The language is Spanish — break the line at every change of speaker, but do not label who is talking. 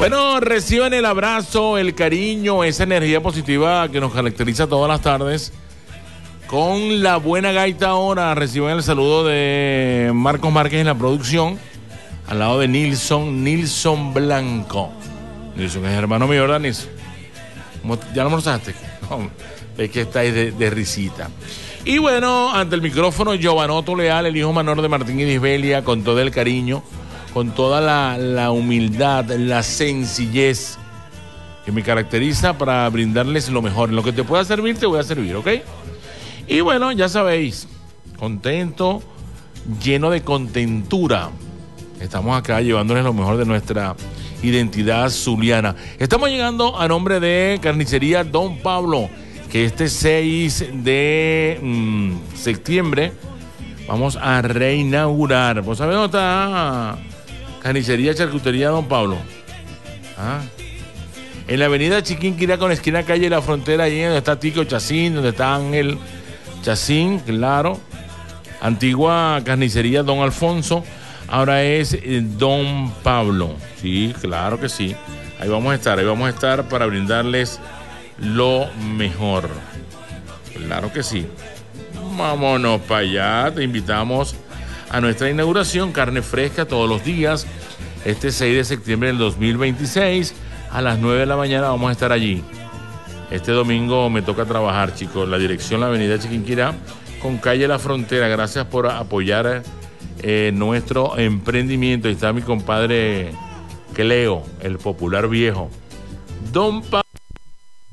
Bueno, reciban el abrazo, el cariño, esa energía positiva que nos caracteriza todas las tardes. Con la buena gaita ahora, reciban el saludo de Marcos Márquez en la producción, al lado de Nilson Blanco. Nilson es hermano mío, ¿verdad, Nilson? ¿Ya no almorzaste? No, es que estáis de risita. Y bueno, ante el micrófono, Giovanoto Leal, el hijo menor de Martín y Disbelia, con todo el cariño, con toda la humildad, la sencillez que me caracteriza para brindarles lo mejor. En lo que te pueda servir, te voy a servir, ¿ok? Y bueno, ya sabéis, contento, lleno de contentura. Estamos acá llevándoles lo mejor de nuestra identidad zuliana. Estamos llegando a nombre de Carnicería Don Pablo, que este 6 de septiembre vamos a reinaugurar. ¿Vos sabés dónde está Carnicería Charcutería Don Pablo? En la avenida Chiquinquirá con esquina calle La Frontera, allí donde está Tico Chacín, donde está Ángel Chacín, claro. Antigua Carnicería Don Alfonso, ahora es Don Pablo. Sí, claro que sí. Ahí vamos a estar para brindarles lo mejor. Claro que sí. Vámonos para allá. Te invitamos a nuestra inauguración, carne fresca todos los días. Este 6 de septiembre del 2026 a las 9 de la mañana vamos a estar allí. Este domingo me toca trabajar, chicos. La dirección, la avenida Chiquinquirá con calle La Frontera. Gracias por apoyar nuestro emprendimiento. Ahí está mi compadre Cleo, el popular viejo. Don